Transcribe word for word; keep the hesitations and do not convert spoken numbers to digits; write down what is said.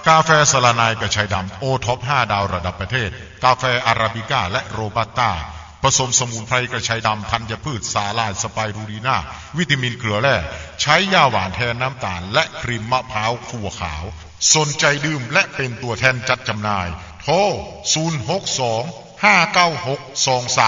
กาแฟสลานายกระชายดำโอท็อปห้าดาวระดับประเทศกาแฟอาราบิก้าและโรบัสต้าผสมสมุนไพรกระชายดำธัญพืชสาลายสไปรูลีนาวิตามินเกลือแร่ใช้ยาหวานแทนน้ำตาลและครีมมะพร้าวขั่วขาวสนใจดื่มและเป็นตัวแทนจัดจำหน่ายโทรศูนย์ หก สอง ห้า เก้า หก สอง สาม